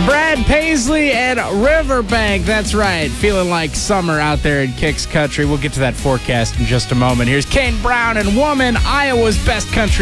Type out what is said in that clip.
Brad Paisley and Riverbank. That's right. Feeling like summer out there in Kicks Country. We'll get to that forecast in just a moment. Here's Kane Brown and Woman, Iowa's best country